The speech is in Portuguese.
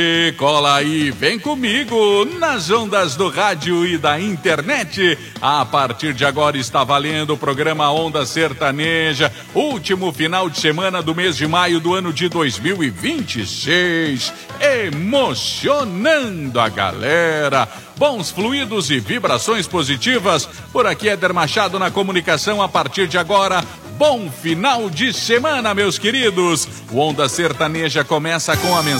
Cola aí, vem comigo nas ondas do rádio e da internet. A partir de agora está valendo o programa Onda Sertaneja, último final de semana do mês de maio do ano de 2026. Emocionando a galera. Bons fluidos e vibrações positivas. Por aqui, Éder Machado na comunicação. A partir de agora, bom final de semana, meus queridos. O Onda Sertaneja começa com a mensagem